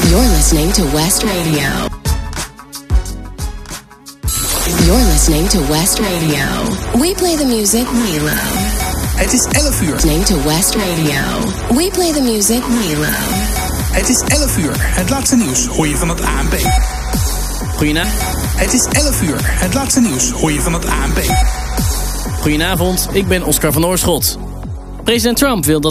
You're listening to West Radio. You're listening to West Radio. We play the music we love. Het is 11 uur. Listening to West Radio. We play the music we love. Het is 11 uur. Het laatste nieuws hoor je van het ANP. Goedenavond. Het is 11 uur. Het laatste nieuws hoor je van het ANP. Goedenavond, ik ben Oscar van Oorschot. President Trump wil dat